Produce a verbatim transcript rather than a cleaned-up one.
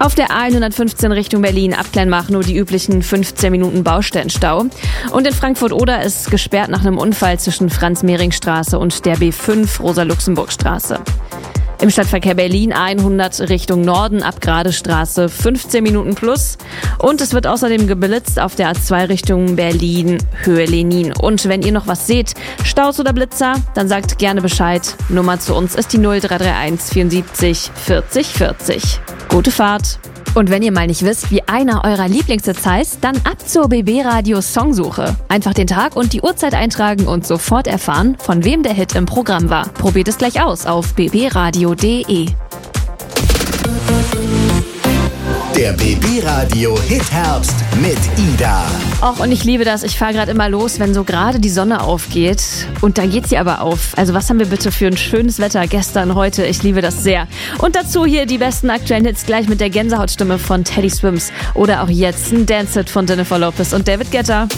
Auf der A hundertfünfzehn Richtung Berlin ab Kleinmach nur die üblichen fünfzehn Minuten Baustellenstau. Und in Frankfurt-Oder ist gesperrt nach einem Unfall zwischen Franz-Mehring-Straße und der B fünf Rosa-Luxemburg-Straße. Im Stadtverkehr Berlin A hundert Richtung Norden ab Gradestraße fünfzehn Minuten plus. Und es wird außerdem geblitzt auf der A zwei Richtung Berlin Höhe Lenin. Und wenn ihr noch was seht, Staus oder Blitzer, dann sagt gerne Bescheid. Nummer zu uns ist die null drei drei eins vierundsiebzig vierzig vierzig. Gute Fahrt! Und wenn ihr mal nicht wisst, wie einer eurer Lieblingshits heißt, dann ab zur B B Radio Songsuche. Einfach den Tag und die Uhrzeit eintragen und sofort erfahren, von wem der Hit im Programm war. Probiert es gleich aus auf b b radio punkt d e. Der B B Radio Hit-Herbst mit Ida. Och, und ich liebe das. Ich fahre gerade immer los, wenn so gerade die Sonne aufgeht. Und da geht sie aber auf. Also was haben wir bitte für ein schönes Wetter gestern, heute? Ich liebe das sehr. Und dazu hier die besten aktuellen Hits gleich mit der Gänsehautstimme von Teddy Swims. Oder auch jetzt ein Dance-Hit von Jennifer Lopez und David Guetta.